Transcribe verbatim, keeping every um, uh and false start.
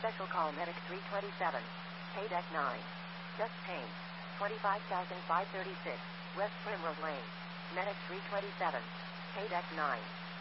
Special call Medic three twenty-seven. Paydeck nine. Just pain. twenty-five thousand five hundred thirty-six. West Primrose Lane. Medic three twenty-seven. Paydeck nine.